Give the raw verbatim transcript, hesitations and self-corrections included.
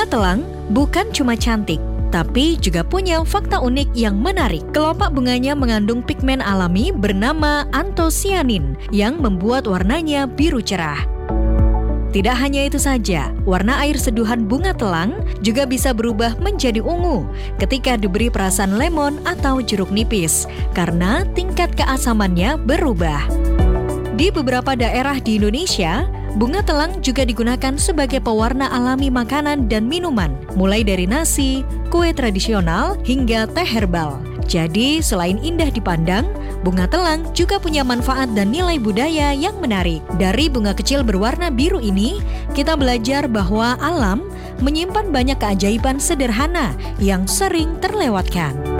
Bunga telang bukan cuma cantik, tapi juga punya fakta unik yang menarik. Kelopak bunganya mengandung pigmen alami bernama antosianin yang membuat warnanya biru cerah. Tidak hanya itu saja, warna air seduhan bunga telang juga bisa berubah menjadi ungu ketika diberi perasan lemon atau jeruk nipis, karena tingkat keasamannya berubah. Di beberapa daerah di Indonesia, bunga telang juga digunakan sebagai pewarna alami makanan dan minuman, mulai dari nasi, kue tradisional, hingga teh herbal. Jadi, selain indah dipandang, bunga telang juga punya manfaat dan nilai budaya yang menarik. Dari bunga kecil berwarna biru ini, kita belajar bahwa alam menyimpan banyak keajaiban sederhana yang sering terlewatkan.